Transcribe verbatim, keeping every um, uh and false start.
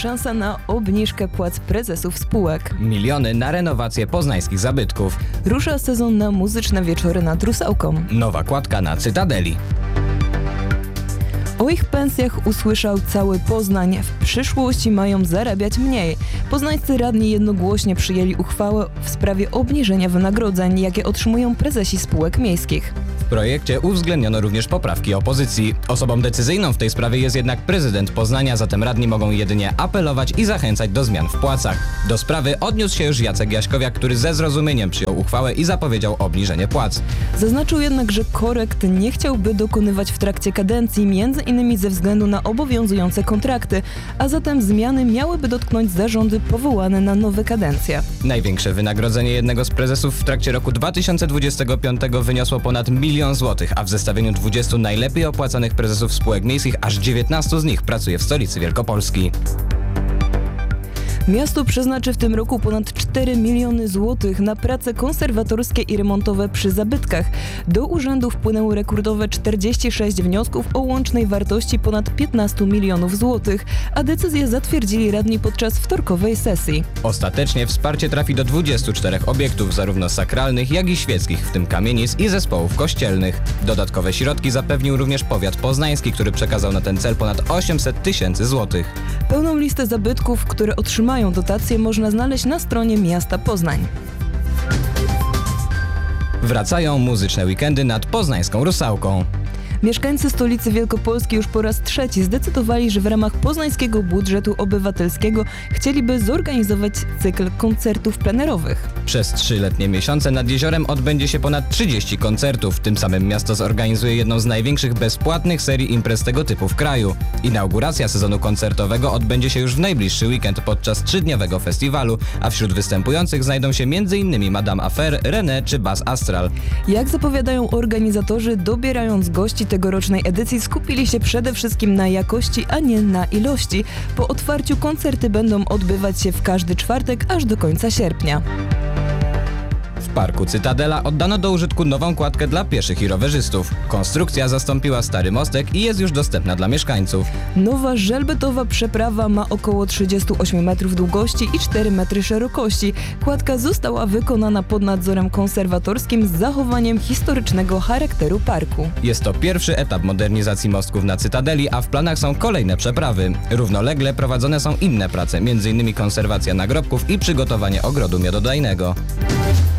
szansa na obniżkę płac prezesów spółek. Miliony na renowację poznańskich zabytków. Rusza sezon na muzyczne wieczory nad Rusałką. Nowa kładka na Cytadeli. O ich pensjach usłyszał cały Poznań. W przyszłości mają zarabiać mniej. Poznańscy radni jednogłośnie przyjęli uchwałę w sprawie obniżenia wynagrodzeń, jakie otrzymują prezesi spółek miejskich. W projekcie uwzględniono również poprawki opozycji. Osobą decyzyjną w tej sprawie jest jednak prezydent Poznania, zatem radni mogą jedynie apelować i zachęcać do zmian w płacach. Do sprawy odniósł się już Jacek Jaśkowiak, który ze zrozumieniem przyjął uchwałę i zapowiedział obniżenie płac. Zaznaczył jednak, że korekt nie chciałby dokonywać w trakcie kadencji, między innymi ze względu na obowiązujące kontrakty, a zatem zmiany miałyby dotknąć zarządy powołane na nowe kadencje. Największe wynagrodzenie jednego z prezesów w trakcie roku dwa tysiące dwudziestego piątego wyniosło ponad milion złotych, a w zestawieniu dwudziestu najlepiej opłacanych prezesów spółek miejskich aż dziewiętnastu z nich pracuje w stolicy Wielkopolski. Miasto przeznaczy w tym roku ponad cztery miliony złotych na prace konserwatorskie i remontowe przy zabytkach. Do urzędu wpłynęły rekordowe czterdzieści sześć wniosków o łącznej wartości ponad piętnaście milionów złotych, a decyzję zatwierdzili radni podczas wtorkowej sesji. Ostatecznie wsparcie trafi do dwudziestu czterech obiektów, zarówno sakralnych, jak i świeckich, w tym kamienic i zespołów kościelnych. Dodatkowe środki zapewnił również powiat poznański, który przekazał na ten cel ponad osiemset tysięcy złotych. Pełną listę zabytków, które otrzymają dotacje, można znaleźć na stronie miasta Poznań. Wracają muzyczne weekendy nad poznańską Rusałką. Mieszkańcy stolicy Wielkopolski już po raz trzeci zdecydowali, że w ramach poznańskiego budżetu obywatelskiego chcieliby zorganizować cykl koncertów plenerowych. Przez trzyletnie miesiące nad jeziorem odbędzie się ponad trzydzieści koncertów. Tym samym miasto zorganizuje jedną z największych bezpłatnych serii imprez tego typu w kraju. Inauguracja sezonu koncertowego odbędzie się już w najbliższy weekend podczas trzydniowego festiwalu, a wśród występujących znajdą się między innymi Madame Affair, René czy Bas Astral. Jak zapowiadają organizatorzy, dobierając gości tegorocznej edycji, skupili się przede wszystkim na jakości, a nie na ilości. Po otwarciu koncerty będą odbywać się w każdy czwartek aż do końca sierpnia. W parku Cytadela oddano do użytku nową kładkę dla pieszych i rowerzystów. Konstrukcja zastąpiła stary mostek i jest już dostępna dla mieszkańców. Nowa żelbetowa przeprawa ma około trzydzieści osiem metrów długości i cztery metry szerokości. Kładka została wykonana pod nadzorem konserwatorskim z zachowaniem historycznego charakteru parku. Jest to pierwszy etap modernizacji mostków na Cytadeli, a w planach są kolejne przeprawy. Równolegle prowadzone są inne prace, między innymi konserwacja nagrobków i przygotowanie ogrodu miododajnego.